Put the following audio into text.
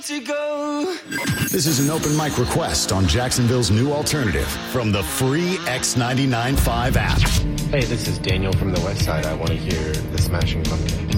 To go. This is an open mic request on Jacksonville's new alternative from the free X99.5 app. Hey, this is Daniel from the West Side. I want to hear the Smashing Pumpkins.